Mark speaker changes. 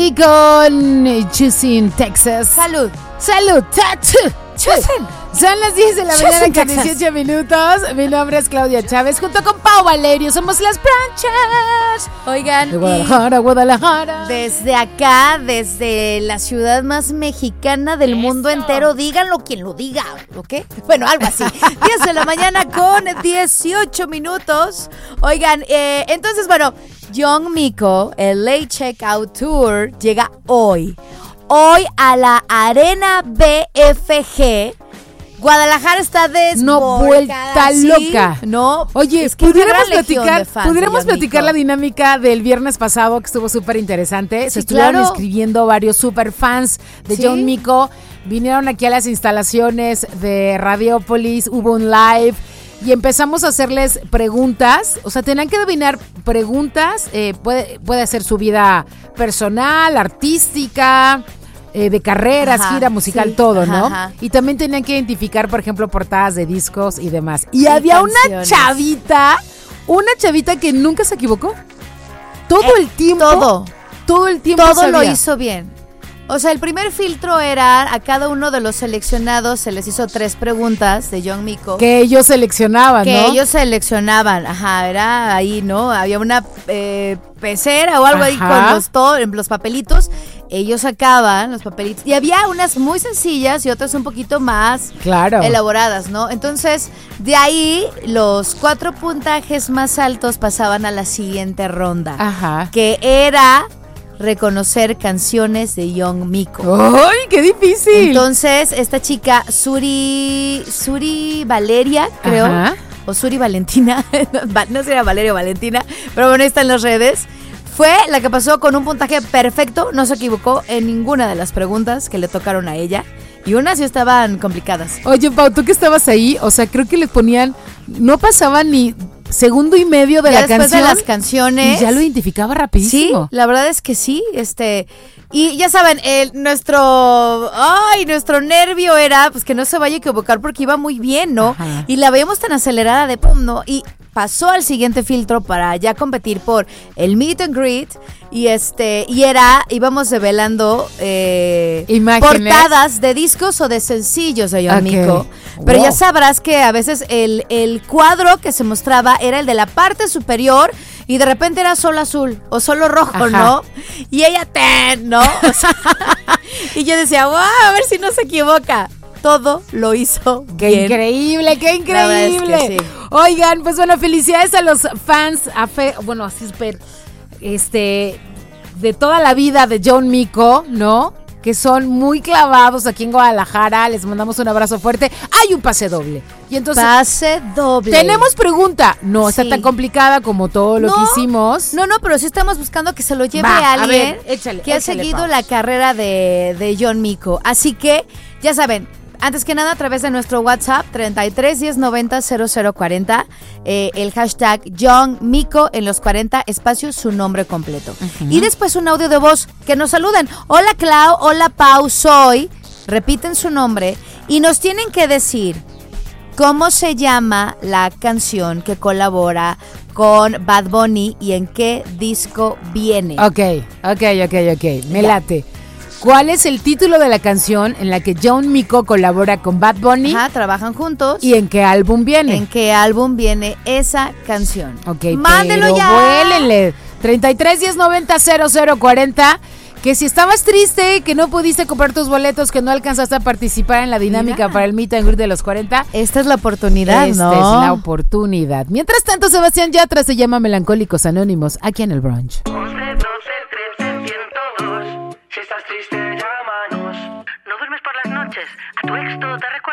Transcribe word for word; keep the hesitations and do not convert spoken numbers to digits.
Speaker 1: aquí con Choosing Texas.
Speaker 2: Salud.
Speaker 1: Salud. Choosing. Son las diez de la mañana con dieciocho minutos. Mi nombre es Claudia Chávez, junto con Pau Valerio. Somos las Branchas.
Speaker 2: Oigan,
Speaker 1: de Guadalajara, Guadalajara.
Speaker 2: Desde acá, desde la ciudad más mexicana del Eso. mundo entero, díganlo quien lo diga, ¿ok? Bueno, algo así. diez de la mañana con dieciocho minutos. Oigan, eh, entonces, bueno, Young Miko, el Late Checkout Tour, llega hoy. Hoy a la Arena B F G. Guadalajara está desbordada.
Speaker 1: No, vuelta
Speaker 2: ¿sí?
Speaker 1: loca.
Speaker 2: No,
Speaker 1: oye, es que pudiéramos platicar, pudiéramos platicar la dinámica del viernes pasado, que estuvo súper interesante. Sí, se estuvieron claro. escribiendo varios super fans de ¿Sí? Young Miko. Vinieron aquí a las instalaciones de Radiopolis, hubo un live y empezamos a hacerles preguntas. O sea, tenían que adivinar preguntas. Eh, puede, puede ser su vida personal, artística, Eh, de carreras, ajá, gira musical, sí, todo, ajá, ¿no? Ajá. Y también tenían que identificar, por ejemplo, portadas de discos y demás. Y sí, había canciones. una chavita, una chavita que nunca se equivocó. Todo eh, el tiempo.
Speaker 2: Todo.
Speaker 1: Todo el tiempo
Speaker 2: Todo
Speaker 1: sabía.
Speaker 2: lo hizo bien. O sea, el primer filtro era, a cada uno de los seleccionados se les hizo tres preguntas de Young Miko.
Speaker 1: Que ellos seleccionaban,
Speaker 2: que
Speaker 1: ¿no?
Speaker 2: Que ellos seleccionaban, ajá, era ahí, ¿no? Había una eh, pecera o algo ajá. ahí con los, to- los papelitos. Ellos sacaban los papelitos. Y había unas muy sencillas y otras un poquito más
Speaker 1: claro.
Speaker 2: elaboradas, ¿no? Entonces, de ahí, los cuatro puntajes más altos pasaban a la siguiente ronda.
Speaker 1: Ajá.
Speaker 2: Que era reconocer canciones de Young Miko.
Speaker 1: ¡Ay, qué difícil!
Speaker 2: Entonces, esta chica, Suri, Suri Valeria, creo, Ajá. o Suri Valentina, no sé si era Valeria o Valentina, pero bueno, está en las redes. Fue la que pasó con un puntaje perfecto, no se equivocó en ninguna de las preguntas que le tocaron a ella. Y unas sí estaban complicadas.
Speaker 1: Oye, Pau, tú que estabas ahí, o sea, creo que le ponían, no pasaban ni segundo y medio de
Speaker 2: ya
Speaker 1: la
Speaker 2: después
Speaker 1: canción.
Speaker 2: de las canciones.
Speaker 1: Y ya lo identificaba rapidísimo.
Speaker 2: Sí, la verdad es que sí, este... Y ya saben, el, nuestro, ay, nuestro nervio era, pues que no se vaya a equivocar porque iba muy bien, ¿no? Ajá. Y la veíamos tan acelerada de pum, ¿no? Y pasó al siguiente filtro para ya competir por el meet and greet y este, y era, íbamos develando eh, portadas de discos o de sencillos de Young okay. Miko. Pero wow. ya sabrás que a veces el, el cuadro que se mostraba era el de la parte superior y de repente era solo azul o solo rojo, Ajá. ¿no? Y ella, ten, ¿no? O sea, y yo decía, wow, a ver si no se equivoca. Todo lo hizo
Speaker 1: ¡Qué
Speaker 2: bien.
Speaker 1: increíble, qué increíble! Es que sí. Oigan, pues bueno, felicidades a los fans, a fe, bueno, así súper, este, de toda la vida de Young Miko, ¿no? Que son muy clavados aquí en Guadalajara. Les mandamos un abrazo fuerte. Hay un pase doble. Y entonces,
Speaker 2: pase doble.
Speaker 1: ¿Tenemos pregunta? No sí. está tan complicada como todo lo
Speaker 2: no,
Speaker 1: que hicimos.
Speaker 2: No, no, pero sí estamos buscando que se lo lleve
Speaker 1: Va,
Speaker 2: a alguien
Speaker 1: a ver, échale,
Speaker 2: que
Speaker 1: échale,
Speaker 2: ha seguido
Speaker 1: Pau.
Speaker 2: la carrera de, de Young Miko. Así que, ya saben, antes que nada, a través de nuestro WhatsApp, treinta y tres, diez, noventa, cero cero cuarenta, eh, el hashtag Young Miko en los cuarenta, espacio, su nombre completo. Uh-huh. Y después un audio de voz que nos saluden. Hola Clau, hola Pau, soy. Repiten su nombre y nos tienen que decir cómo se llama la canción que colabora con Bad Bunny y en qué disco viene.
Speaker 1: Ok, ok, ok, ok, me ya. late. ¿Cuál es el título de la canción en la que Young Miko colabora con Bad Bunny?
Speaker 2: Ajá, trabajan juntos.
Speaker 1: ¿Y en qué álbum viene?
Speaker 2: ¿En qué álbum viene esa canción?
Speaker 1: Ok,
Speaker 2: mándelo
Speaker 1: pero
Speaker 2: ya.
Speaker 1: Vuélenle. treinta y tres, diez, noventa, cero cero cuarenta. Que si estabas triste, que no pudiste comprar tus boletos, que no alcanzaste a participar en la dinámica Mira. para el Meet and Greet de los cuarenta.
Speaker 2: Esta es la oportunidad,
Speaker 1: Esta
Speaker 2: ¿no?
Speaker 1: Esta es la oportunidad. Mientras tanto, Sebastián Yatra se llama Melancólicos Anónimos, aquí en el Brunch.
Speaker 3: Si estás triste, llámanos. No duermes por las noches, a tu ex todo te recuerda.